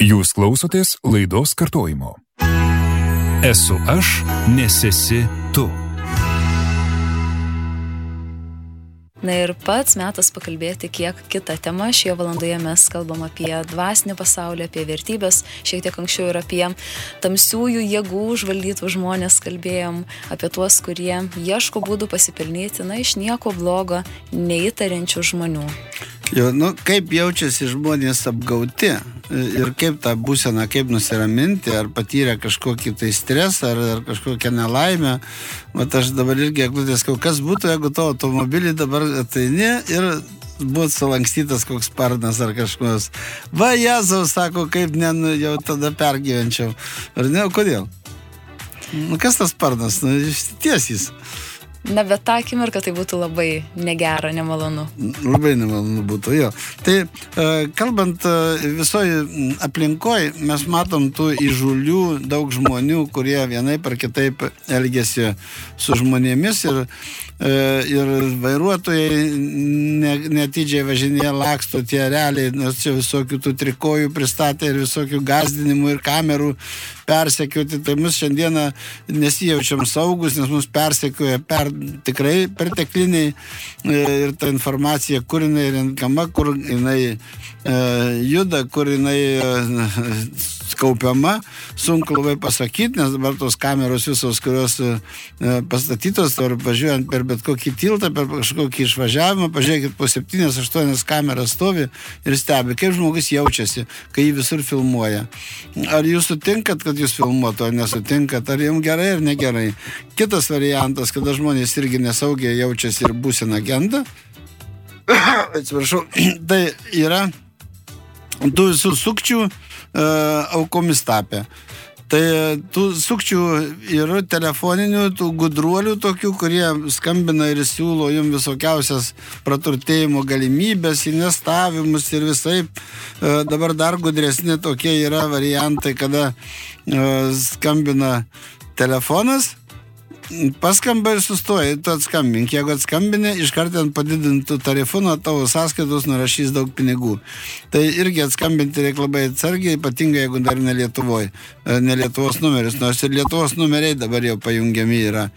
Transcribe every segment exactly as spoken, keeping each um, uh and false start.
Jūs klausotės laidos kartojimo. Esu aš, nes esi tu. Na ir pats metas pakalbėti kiek kitą temą. Šioje valandoje mes kalbam apie dvasinį pasaulį, apie vertybės, šiek tiek anksčiau ir apie tamsiųjų jėgų užvaldytų žmonės kalbėjom, apie tuos, kurie ieško būdų pasipelnyti, na, iš nieko blogo neįtariančių žmonių. Jo, nu, kaip jaučiasi žmonės apgauti ir kaip tą būseną, kaip nusiraminti, ar patyrė kažkokį tai stresą, ar, ar kažkokią nelaimę. Vat aš dabar irgi eglutės, kas būtų, jeigu to automobilį dabar ateini ir būtų sulankstytas koks sparnas ar kažkoks. Va, Jėzau, sako, kaip ne, nu, jau tada pergyvenčiau. Ar ne, kodėl? Nu, kas tas sparnas? Nu, tiesys. Na, bet tą akimirką tai būtų labai negera, nemalonu. Labai nemalonu būtų, jo. Tai kalbant visoje aplinkoje, mes matom tų įžūlių daug žmonių, kurie vienaip ar kitaip elgiasi su žmonėmis ir, ir vairuotojai netidžiai važinėje laksto tie realiai, nes čia visokių tų trikojų pristatė ir visokių gazdinimų ir kamerų persekioti. Tai mus šiandieną nesijaučiam saugus, nes mus persekioja per, tikrai pertekliniai ir ta informacija, kur jinai renkama, kur jinai e, juda, kur jinai e, kaupiama, sunku labai pasakyti, nes dabar tos kameros visos, kurios e, pastatytos, ar važiuojant per bet kokį tiltą, per kažkokį išvažiavimą, pažiūrėkit, po septynias, aštuonias kameras stovi ir stebi, kaip žmogus jaučiasi, kai jį visur filmuoja. Ar jūs sutinkat, kad jūs filmuotų, ar nesutinkat, ar jums gerai ar negerai? Kitas variantas, kada žmonės irgi nesaugiai jaučiasi ir būsina genda, atsiprašau, tai yra tų visų sukčių e, aukomis tapę. Tai tų sukčių yra telefoninių, tų gudruolių tokių, kurie skambina ir siūlo jums visokiausias praturtėjimo galimybės, investavimus ir visaip. E, dabar dar gudresni tokie yra variantai, kada e, skambina telefonas, paskamba ir sustoja, tu atskambink. Jeigu atskambinė, iš karto ant padidintų tarifų nuo tavo sąskaitos nurašys daug pinigų. Tai irgi atskambinti reikia labai atsargiai, ypatingai jeigu dar ne Lietuvoje, ne Lietuvos numeris, nors ir Lietuvos numeriai dabar jau pajungiami yra.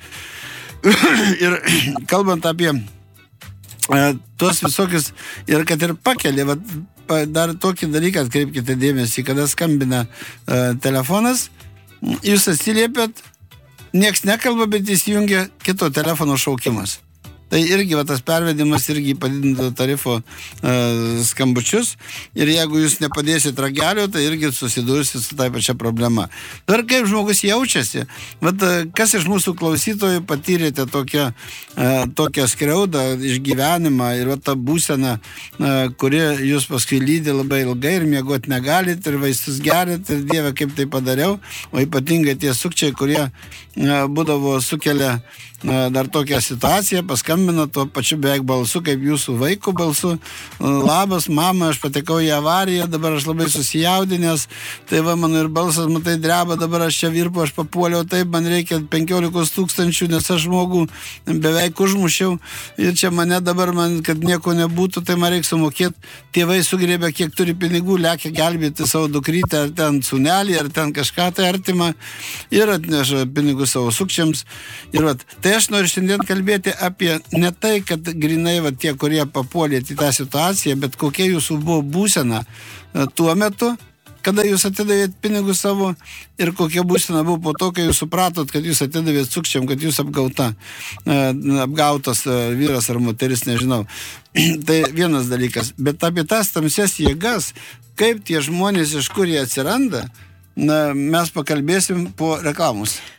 Ir kalbant apie e, tuos visokius, ir kad ir pakeli, vat, dar tokį dalyką atkreipkite dėmesį, kada skambina e, telefonas, jūs atsiliepėt, nieks nekalba, bet įsijungia kito telefono šaukimas. Tai irgi va, tas pervedimas irgi padidinto tarifo e, skambučius ir jeigu jūs nepadėsit ragelio, tai irgi susidursit su tai pačia problema. Dar kaip žmogus jaučiasi, vat, kas iš mūsų klausytojų patyrėte tokią, e, tokią skriaudą, išgyvenimą ir va, tą būseną, e, kuri jūs paskui lydi labai ilgai ir miegot negalit ir vaistus gerit ir Dieve, kaip tai padariau, o ypatingai tie sukčiai, kurie e, būdavo sukelia dar tokią situaciją, paskambina tuo pačiu beveik balsu, kaip jūsų vaiko balsu. Labas, mama, aš patekau į avariją, dabar aš labai susijaudinęs, tai va, mano ir balsas, matai, dreba, dabar aš čia virpu, aš papuoliau, taip, man reikia penkiolikos tūkstančių, nes aš žmogų beveik užmušiau ir čia mane dabar, man, kad nieko nebūtų, tai man reikia sumokėti. Tėvai sugrėbė, kiek turi pinigų, lekia gelbėti savo dukrytę, ar ten sūnelį, ar ten kažką tai artimą ir atneša pinigus savo sukčiams. Ir vat, tai aš noriu šiandien kalbėti apie ne tai, kad grinai va, tie, kurie papuolėt į tą situaciją, bet kokia jūsų buvo būsena tuo metu, kada jūs atidavėt pinigus savo ir kokia būsena buvo po to, kai jūs supratot, kad jūs atidavėt sukčiam, kad jūs apgauta, apgautas vyras ar moteris, nežinau. Tai vienas dalykas. Bet apie tas tamsias jėgas, kaip tie žmonės, iš kur jie atsiranda, na, mes pakalbėsim po reklamos.